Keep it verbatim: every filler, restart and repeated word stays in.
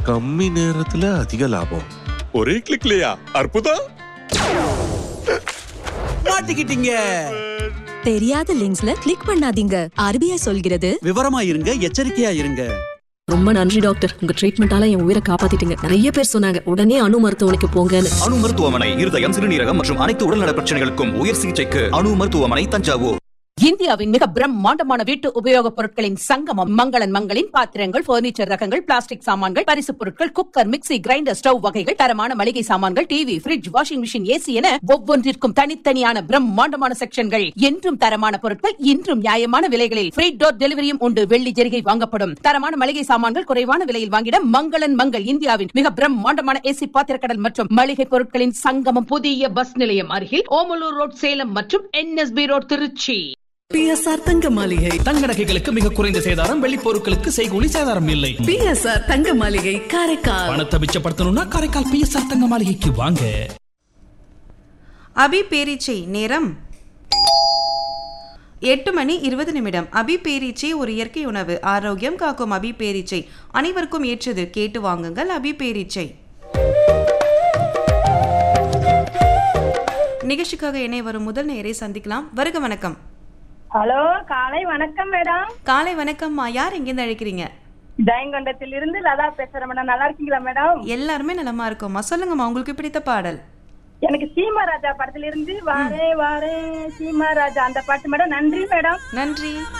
கம்மி நேரத்துல அதிக லாபம். ஒரே கிளிக்லயா? அற்புதம். மாட்டிக்கிட்டீங்க. தெரியாத லிங்க்ஸ்ல கிளிக் பண்ணாதீங்க. ஆர்பிஐ சொல்கிறது விவரமா இருங்க, எச்சரிக்கையா இருங்க. ரொம்ப நன்றி டாக்டர், உங்க ட்ரீட்மெண்டால என் உயிரை காப்பாத்திட்டீங்க. நிறைய பேர் சொன்னாங்க உடனே அணு மருத்துவமனைக்கு போங்கன்னு. அணு மருத்துவமனை இருதயம், சிறுநீரகம் மற்றும் அனைத்து உடல்நல பிரச்சனைகளுக்கும் உயர் சிகிச்சைக்கு அணு மருத்துவமனை, தஞ்சாவூர். இந்தியாவின் மிக பிரம்மாண்டமான வீட்டு உபயோகப் பொருட்களின் சங்கமம் மங்களன் மங்களின் பாத்திரங்கள், பர்னிச்சர் ரகங்கள், பிளாஸ்டிக் சாமான்கள், பரிசுப் பொருட்கள், குக்கர், மிக்ஸி, கிரைண்டர், ஸ்டவ் வகைகள், தரமான மளிகை சாமான்கள், TV, fridge, washing machine, AC என ஒவ்வொன்றிற்கும் தனித்தனியான பிரம்மாண்டமான செக்ஷன்கள். என்றும் தரமான பொருட்கள், இன்றும் நியாயமான விலைகளில் ஃப்ரீ டோர் டெலிவரியும் உண்டு. வெள்ளி ஜெரிகை வாங்கப்படும். தரமான மளிகை சாமான்கள் குறைவான விலையில் வாங்கிட மங்களன் மங்கள். இந்தியாவின் மிக பிரம்மாண்டமான ஏசி பாத்திரக்கடல் மற்றும் மளிகை பொருட்களின் சங்கமம். புதிய பஸ் நிலையம் அருகில் ஓமலூர் ரோட், சேலம் மற்றும் என்எஸ்பி ரோட், திருச்சி. பிஎஸ்ஆர் தங்க மாளிகை. தங்க நகைகளுக்கு மிக குறைந்த சேதாரம், வெள்ளி பொருட்களுக்கு செய்கூலி சேதாரம் இல்லை. பிஎஸ்ஆர் தங்க மாளிகை, காரைக்கால். பணத்தை மிச்சப்படுத்தணும்னா காரைக்கால் பிஎஸ்ஆர் தங்க மாளிகைக்கு வாங்க. அபி பேரீச்சை நேரம் எட்டு மணி இருபது நிமிடம். அபி பேரீச்சை ஒரு இயற்கை உணவு, ஆரோக்கியம் காக்கும் அபி பேரீச்சை அனைவருக்கும் ஏற்றது. கேட்டு வாங்குங்கள் அபி பேரீச்சை. நிகழ்ச்சிக்காக இணைய வரும் முதல் நேரை சந்திக்கலாம். வருக வணக்கம். ஹலோ, காலை வணக்கம் மேடம். காலை வணக்கம்மா, யார் எங்கிருந்து அழைக்கிறீங்க? ஜெயங்கொண்டத்தில் இருந்து லதா பேசுறேன் மேடம். நல்லா இருக்கீங்களா மேடம்? எல்லாருமே நலமா இருக்கோம்மா. சொல்லுங்கம்மா, உங்களுக்கு பிடித்த பாடல். எனக்கு சீமா ராஜா படத்துல இருந்து வாரே வாரே சீமா ராஜா அந்த பாட்டு மேடம். நன்றி மேடம். நன்றி.